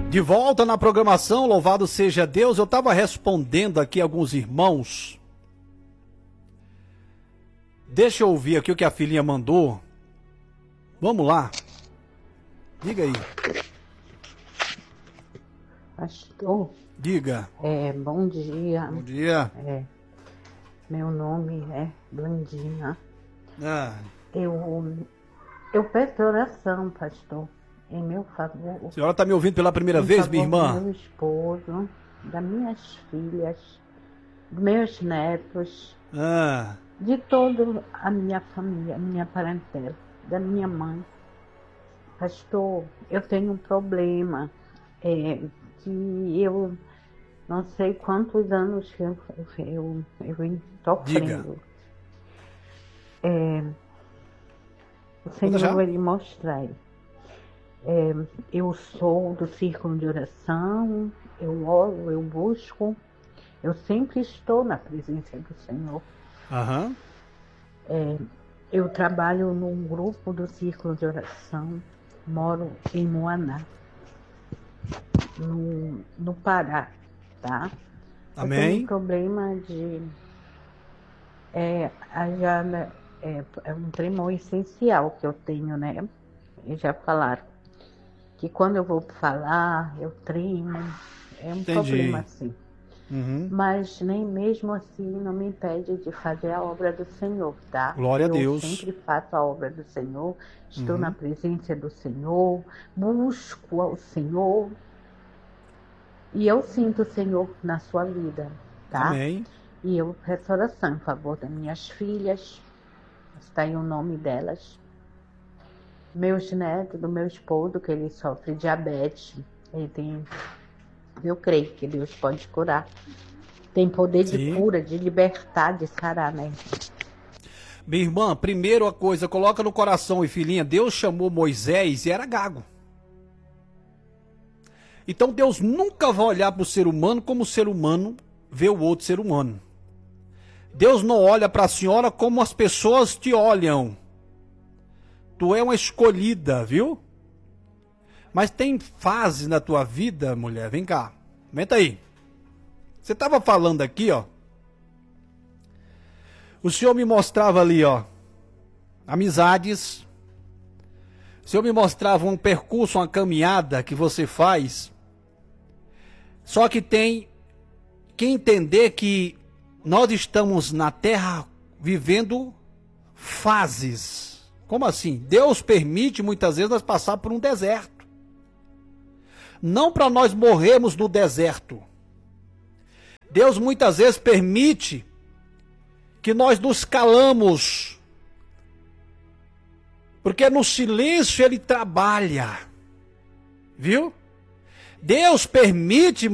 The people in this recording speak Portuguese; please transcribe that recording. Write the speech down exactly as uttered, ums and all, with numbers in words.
De volta na programação, louvado seja Deus. Eu estava respondendo aqui alguns irmãos. Deixa eu ouvir aqui o que a filhinha mandou. Vamos lá. Diga aí. Pastor. Diga. É, bom dia. Bom dia. É, meu nome é Blandina. Ah. Eu, eu peço oração, pastor, em meu favor. A senhora está me ouvindo pela primeira vez, minha irmã? Do meu esposo, das minhas filhas, dos meus netos, Ah. de toda a minha família, a minha parentela, da minha mãe. Pastor, eu tenho um problema, é, que eu não sei quantos anos que eu eu, eu, eu sofrendo. É, o Senhor vai lhe mostrar. É, eu sou do círculo de oração, eu oro, eu busco, eu sempre estou na presença do Senhor. Aham. É, eu trabalho num grupo do círculo de oração, moro em Moaná, no, no Pará, tá? Amém. Eu tenho um problema de... É, já, é, é um tremor essencial que eu tenho, né? Eles já falaram que quando eu vou falar, eu tremo, é um Entendi. problema assim. Uhum. Mas nem mesmo assim não me impede de fazer a obra do Senhor, tá? Glória a Deus. Eu sempre faço a obra do Senhor, estou Uhum. na presença do Senhor, busco ao Senhor e eu sinto o Senhor na sua vida, tá? Amém. E eu peço oração em favor das minhas filhas, está aí o nome delas, meus netos, do meu esposo, que ele sofre diabetes, ele tem... Eu creio que Deus pode curar. Tem poder Sim. de cura, de libertar, de sarar, né? Minha irmã, primeiro a coisa, coloca no coração, e filhinha, Deus chamou Moisés e era gago. Então Deus nunca vai olhar para o ser humano como o ser humano vê o outro ser humano. Deus não olha para a senhora como as pessoas te olham. Tu é uma escolhida, viu? Mas tem fases na tua vida, mulher, vem cá, comenta aí. Você estava falando aqui, ó. O Senhor me mostrava ali, ó, amizades. O Senhor me mostrava um percurso, uma caminhada que você faz. Só que tem que entender que nós estamos na terra vivendo fases. Como assim? Deus permite muitas vezes nós passar por um deserto. Não para nós morrermos no deserto. Deus muitas vezes permite que nós nos calamos. Porque no silêncio Ele trabalha. Viu? Deus permite